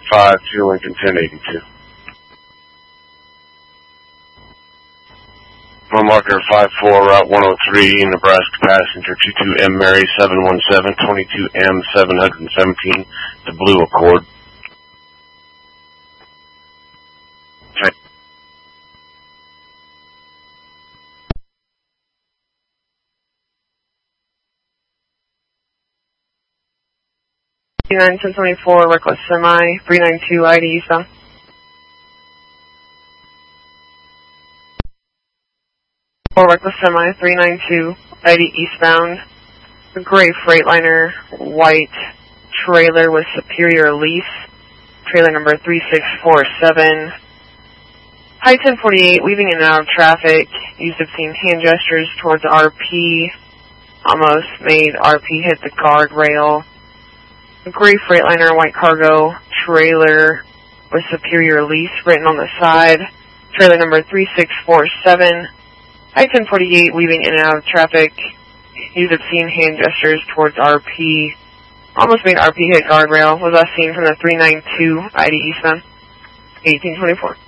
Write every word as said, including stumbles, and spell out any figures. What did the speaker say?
five two Lincoln ten eighty-two. My marker five four, Route one oh three, Nebraska passenger two two M Mary seven one seven, twenty-two M seven seventeen, the Blue Accord. nine ten twenty-four, reckless semi, three nine two I D eastbound. Four reckless semi, three nine two I D eastbound. Gray Freightliner, white trailer with superior lease. Trailer number three six four seven. High ten forty-eight, weaving in and out of traffic. Used obscene hand gestures towards R P. Almost made R P hit the guardrail. Gray Freightliner, white cargo trailer with superior lease written on the side. Trailer number three six four seven. I ten forty-eight, weaving in and out of traffic. Used obscene hand gestures towards R P. Almost made R P hit guardrail. Was last seen from the three nine two I D eastbound. eighteen twenty-four.